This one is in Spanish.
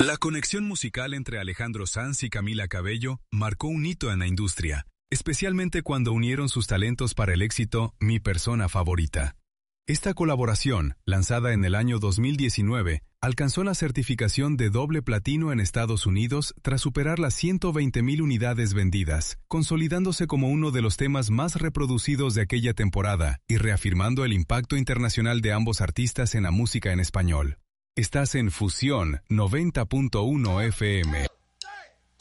La conexión musical entre Alejandro Sanz y Camila Cabello marcó un hito en la industria, especialmente cuando unieron sus talentos para el éxito Mi Persona Favorita. Esta colaboración, lanzada en el año 2019, alcanzó la certificación de doble platino en Estados Unidos tras superar las 120,000 unidades vendidas, consolidándose como uno de los temas más reproducidos de aquella temporada y reafirmando el impacto internacional de ambos artistas en la música en español. Estás en Fusión 90.1 FM.